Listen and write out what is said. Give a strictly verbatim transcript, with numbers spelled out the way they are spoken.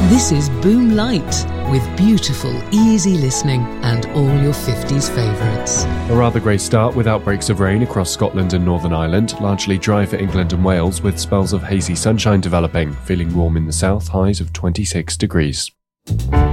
This is Boom Light, with beautiful, easy listening and all your fifties favourites. A rather grey start with outbreaks of rain across Scotland and Northern Ireland, largely dry for England and Wales with spells of hazy sunshine developing, feeling warm in the south, highs of twenty-six degrees.